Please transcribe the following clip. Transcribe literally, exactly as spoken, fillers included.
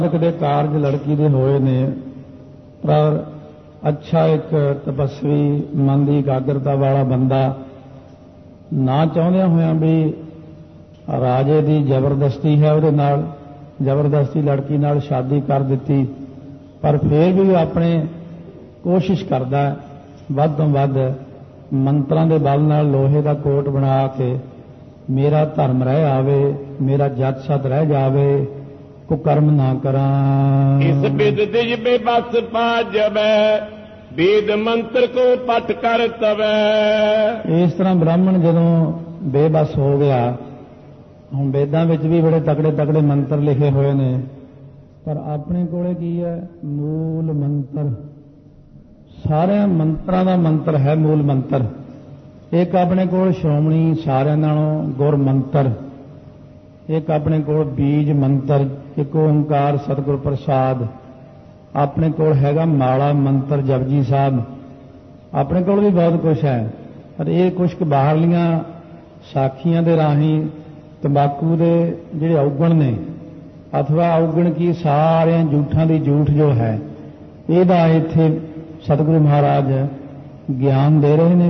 ਦੇ ਕਾਰਜ ਲੜਕੀ ਦੇ ਹੋਏ ਨੇ, ਪਰ ਅੱਛਾ ਇੱਕ ਤਪਸਵੀ ਮਨ ਦੀ ਇਕਾਗਰਤਾ ਵਾਲਾ ਬੰਦਾ ਨਾ ਚਾਹੁੰਦਿਆਂ ਹੋਇਆਂ ਵੀ ਰਾਜੇ ਦੀ ਜ਼ਬਰਦਸਤੀ ਹੈ, ਉਹਦੇ ਨਾਲ ਜ਼ਬਰਦਸਤੀ ਲੜਕੀ ਨਾਲ ਸ਼ਾਦੀ ਕਰ ਦਿੱਤੀ, ਪਰ ਫਿਰ ਵੀ ਆਪਣੇ ਕੋਸ਼ਿਸ਼ ਕਰਦਾ ਵੱਧ ਤੋਂ ਵੱਧ ਮੰਤਰਾਂ ਦੇ ਬਲ ਨਾਲ ਲੋਹੇ ਦਾ ਕੋਟ ਬਣਾ ਕੇ ਮੇਰਾ ਧਰਮ ਰਹਿ ਆਵੇ, ਮੇਰਾ ਜੱਜ ਸਤ ਰਹਿ ਜਾਵੇ, ਕੁਕਰਮ ਨਾ ਕਰਾਂ। ਇਸ ਬਿਦ ਦਿਜ ਬੇਬਸ ਪਾ ਜਬੈ, ਵੇਦ ਮੰਤਰ ਕੋ ਪਟ ਕਰ ਤਵੈ। ਇਸ ਤਰ੍ਹਾਂ ਬ੍ਰਾਹਮਣ ਜਦੋਂ ਬੇਬਸ ਹੋ ਗਿਆ, ਹੁਣ ਵੇਦਾਂ ਵਿੱਚ ਵੀ ਬੜੇ ਤਕੜੇ ਤਕੜੇ ਮੰਤਰ ਲਿਖੇ ਹੋਏ ਨੇ, ਪਰ ਆਪਣੇ ਕੋਲੇ ਕੀ ਹੈ? ਮੂਲ ਮੰਤਰ। ਸਾਰਿਆਂ ਮੰਤਰਾਂ ਦਾ ਮੰਤਰ ਹੈ ਮੂਲ ਮੰਤਰ। ਇੱਕ ਆਪਣੇ ਕੋਲ ਸ਼੍ਰੋਮਣੀ ਸਾਰਿਆਂ ਨਾਲੋਂ ਗੁਰ ਮੰਤਰ, ਇੱਕ ਆਪਣੇ ਕੋਲ ਬੀਜ ਮੰਤਰ, ਇੱਕ ਓਂਕਾਰ ਸਤਿਗੁਰ ਪ੍ਰਸਾਦ, ਆਪਣੇ ਕੋਲ ਹੈਗਾ ਮਾਲਾ ਮੰਤਰ ਜਪਜੀ ਸਾਹਿਬ, ਆਪਣੇ ਕੋਲ ਵੀ ਬਹੁਤ ਕੁਝ ਹੈ। ਪਰ ਇਹ ਕੁਝ ਕੁ ਬਾਹਰਲੀਆਂ ਸਾਖੀਆਂ ਦੇ ਰਾਹੀਂ ਤੰਬਾਕੂ ਦੇ ਜਿਹੜੇ ਔਗਣ ਨੇ, ਅਥਵਾ ਔਗਣ ਕੀ ਸਾਰਿਆਂ ਝੂਠਾਂ ਦੀ ਝੂਠ ਜੋ ਹੈ, ਇਹਦਾ ਇੱਥੇ ਸਤਿਗੁਰੂ ਮਹਾਰਾਜ ਗਿਆਨ ਦੇ ਰਹੇ ਨੇ।